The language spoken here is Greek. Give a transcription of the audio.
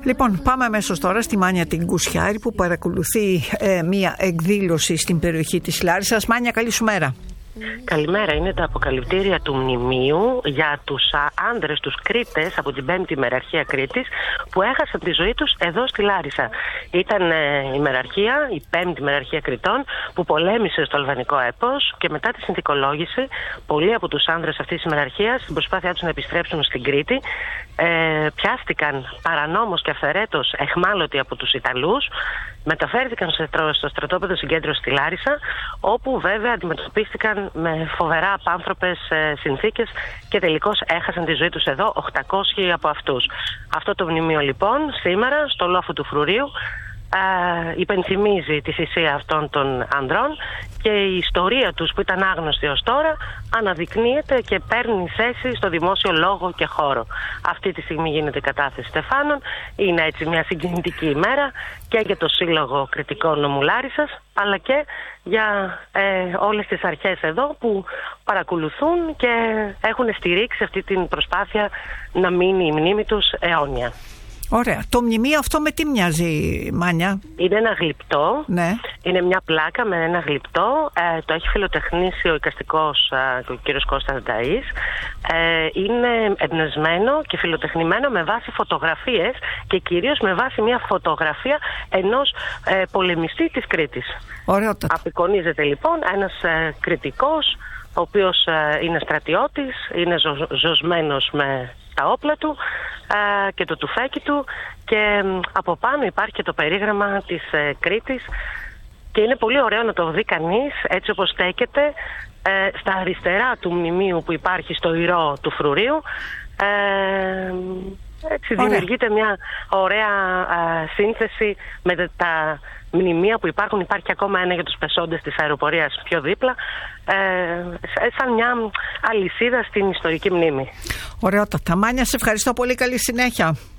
Λοιπόν, πάμε αμέσως τώρα στη Μάνια την Κουσιάρη που παρακολουθεί μία εκδήλωση στην περιοχή της Λάρισσας. Μάνια, καλή σου μέρα. Καλημέρα. Είναι τα αποκαλυπτήρια του μνημείου για τους άνδρες, τους Κρήτες από την 5η Ημεραρχία Κρήτης που έχασαν τη ζωή τους εδώ στη Λάρισα. Ήταν η Ημεραρχία, η 5η Ημεραρχία Κρητών που πολέμησε στο αλβανικό έπος και μετά τη συνθηκολόγηση πολλοί από τους άνδρες αυτής της Ημεραρχίας στην προσπάθειά τους να επιστρέψουν στην Κρήτη πιάστηκαν παρανόμως και αυθαιρέτως εχμάλωτοι από τους Ιταλούς, μεταφέρθηκαν στο στρατόπεδο συγκέντρωσης στη Λάρισα, όπου βέβαια αντιμετωπίστηκαν με φοβερά απάνθρωπες συνθήκες και τελικώς έχασαν τη ζωή τους εδώ 800 από αυτούς. Αυτό το μνημείο λοιπόν σήμερα στο λόφο του Φρουρίου υπενθυμίζει τη θυσία αυτών των ανδρών και η ιστορία τους που ήταν άγνωστη ως τώρα αναδεικνύεται και παίρνει θέση στο δημόσιο λόγο και χώρο. Αυτή τη στιγμή γίνεται η κατάθεση στεφάνων. Είναι έτσι μια συγκινητική ημέρα και για το Σύλλογο Κρητικών Νομού Λάρισσας, αλλά και για όλες τις αρχές εδώ που παρακολουθούν και έχουν στηρίξει αυτή την προσπάθεια να μείνει η μνήμη τους αιώνια. Ωραία. Το μνημείο αυτό με τι μοιάζει, Μάνια? Είναι ένα γλυπτό. Ναι. Είναι μια πλάκα με ένα γλυπτό. Το έχει φιλοτεχνήσει ο εικαστικός ο κ. Κώστας Νταΐς. Είναι εμπνευσμένο και φιλοτεχνημένο με βάση φωτογραφίες και κυρίως με βάση μια φωτογραφία ενός πολεμιστή της Κρήτης. Ωραιότατα. Απεικονίζεται λοιπόν ένας κρητικός, ο οποίος είναι στρατιώτης, είναι ζωσμένος με τα όπλα του και το τουφέκι του και από πάνω υπάρχει και το περίγραμμα της Κρήτης και είναι πολύ ωραίο να το δει κανείς έτσι όπως στέκεται στα αριστερά του μνημείου που υπάρχει στο ηρώ του Φρουρίου. Έτσι δημιουργείται μια ωραία σύνθεση με τα μνημεία που υπάρχουν. Υπάρχει ακόμα ένα για τους πεσόντες της αεροπορίας πιο δίπλα, σαν μια αλυσίδα στην ιστορική μνήμη. Ωραιότατα. Μάνια, σε ευχαριστώ πολύ. Καλή συνέχεια.